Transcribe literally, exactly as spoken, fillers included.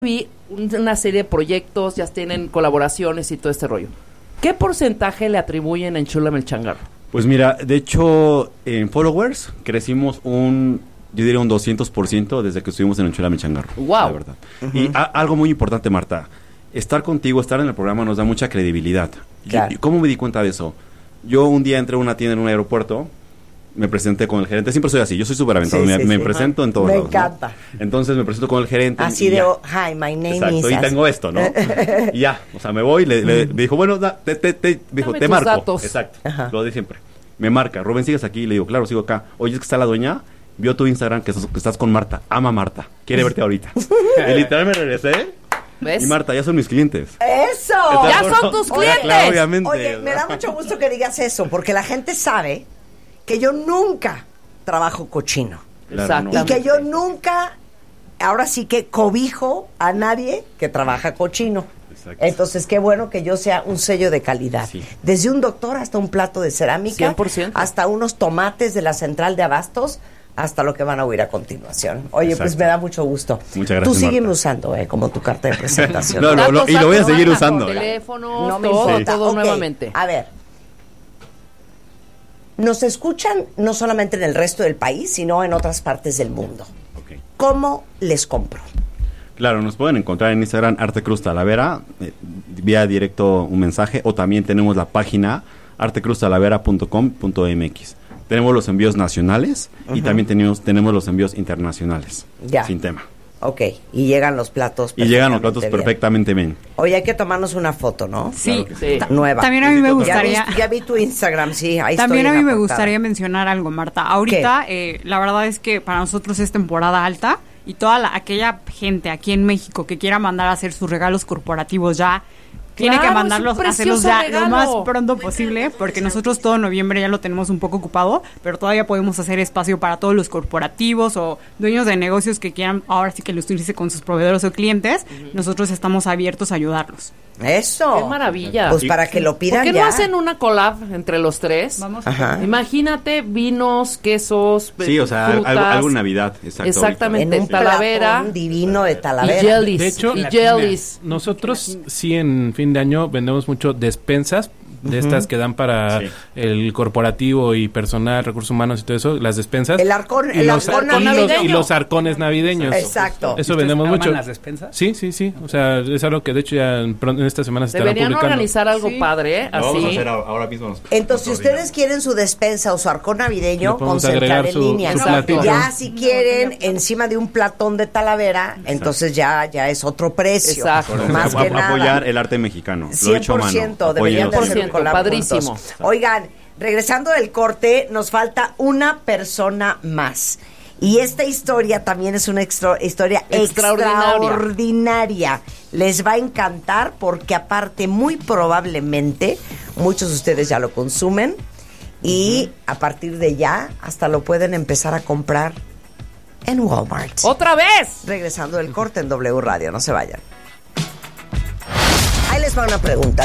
vi una serie de proyectos, ya tienen colaboraciones y todo este rollo. ¿Qué porcentaje le atribuyen a Enchúlame el Changarro? Pues mira, de hecho, en followers crecimos un, yo diría un doscientos por ciento desde que estuvimos en Enchúlame el Changarro. ¡Wow! La verdad. Uh-huh. Y a, algo muy importante, Marta, estar contigo, estar en el programa nos da mucha credibilidad. Claro. ¿Y cómo me di cuenta de eso? Yo un día entré a una tienda en un aeropuerto, me presenté con el gerente, siempre soy así, yo soy súper aventado, Sí, me, sí, me sí. presento en todos Me lados. encanta. ¿no? Entonces me presento con el gerente. Así de, oh, hi, my name Exacto, is... y tengo esto, ¿no? Y ya, o sea, me voy, le, le, me dijo, bueno, da, te, te, te, me dijo, Dame te tus marco. datos. Exacto, Ajá. lo de siempre. Me marca, Rubén, ¿sigues aquí? Le digo, claro, sigo acá. Oye, es que está la dueña, vio tu Instagram que estás, que estás con Marta, ama a Marta, quiere verte ahorita. Y literal me regresé. ¿Ves? Y Marta, ya son mis clientes. ¡Eso! ¡Ya son tus Oye, clientes! Claro, obviamente. Oye, me da mucho gusto que digas eso, porque la gente sabe que yo nunca trabajo cochino. Claro, Y que yo nunca, ahora sí que cobijo a nadie que trabaja cochino. Exacto. Entonces, qué bueno que yo sea un sello de calidad. Sí. Desde un doctor hasta un plato de cerámica, cien por ciento. hasta unos tomates de la central de abastos, hasta lo que van a oír a continuación. Oye, Exacto. pues me da mucho gusto. Muchas gracias, Tú sígueme Marta. usando, eh, como tu carta de presentación. No, no, no, y lo voy a seguir Datos, usando. Teléfonos, No me todo, importa. todo Ok, nuevamente. A ver. Nos escuchan no solamente en el resto del país, sino en otras partes del mundo. Ok. ¿Cómo les compro? Claro, nos pueden encontrar en Instagram Arte Cruz Talavera, eh, vía directo un mensaje, o también tenemos la página arte cruz talavera punto com punto m x. Tenemos los envíos nacionales uh-huh. y también tenemos, tenemos los envíos internacionales, ya. sin tema. Ok, y llegan los platos Y llegan los platos bien. perfectamente bien. Oye, hay que tomarnos una foto, ¿no? Sí, Claro Sí. Ta- Nueva. También a mí me gustaría... Ya vi, ya vi tu Instagram, sí, ahí También estoy a en mí la me portada. gustaría mencionar algo, Marta. Ahorita, eh, la verdad es que para nosotros es temporada alta y toda la, aquella gente aquí en México que quiera mandar a hacer sus regalos corporativos ya, tiene Claro, que es un mandarlos a hacerlos precioso ya regalo. lo más pronto posible, porque nosotros todo noviembre ya lo tenemos un poco ocupado, pero todavía podemos hacer espacio para todos los corporativos o dueños de negocios que quieran ahora sí que los utilice con sus proveedores o clientes. Uh-huh. Nosotros estamos abiertos a ayudarlos. Eso. ¡Qué maravilla! Pues para que lo pidan ¿Por qué ya. no hacen una collab entre los tres? Vamos Ajá. Imagínate vinos, quesos, Sí, o sea, frutas, algo, algo en Navidad. Exacto, Exactamente. En un Talavera. platón divino de Y Talavera. jellies. De hecho, y jellies. nosotros sí en fin de año vendemos mucho despensas de uh-huh. estas que dan para sí. el corporativo y personal, recursos humanos y todo eso, las despensas. El arcón, y el los, arcón y los, navideño. y los arcones navideños. Exacto. Eso vendemos mucho. las despensas? Sí, sí, sí. O sea, es algo que de hecho ya en, en esta semana se estará Deberían publicando. organizar algo Sí. padre, Lo vamos a así. hacer ahora, ahora mismo. Nos, Entonces, si nos ustedes coordinamos. quieren su despensa o su arcón navideño, Le podemos con central agregar en su- línea. su platito. Ya si quieren encima de un platón de Talavera, entonces ya, ya es otro precio. Exacto. Por Más eso, que a- nada. apoyar el arte mexicano. Lo cien hecho a por mano. ciento deberían de Apóyenlo. hacer un collab Padrísimo. juntos. Oigan, regresando del corte, nos falta una persona más. Y esta historia también es una extra- historia Extraordinaria. extraordinaria. Les va a encantar porque aparte muy probablemente muchos de ustedes ya lo consumen y a partir de ya hasta lo pueden empezar a comprar en Walmart. ¡Otra vez! Regresando del corte en W Radio, no se vayan. Ahí les va una pregunta.